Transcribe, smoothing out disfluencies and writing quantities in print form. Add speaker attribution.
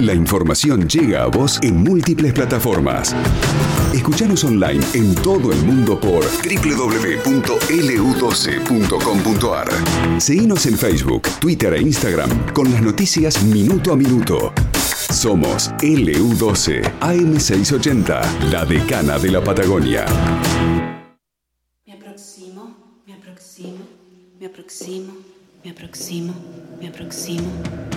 Speaker 1: La información llega a vos en múltiples plataformas. Escuchanos online en todo el mundo por www.lu12.com.ar. Seguinos en Facebook, Twitter e Instagram con las noticias minuto a minuto. Somos LU12 AM680, la decana de la Patagonia.
Speaker 2: Me aproximo, me aproximo, me aproximo, me aproximo, me aproximo.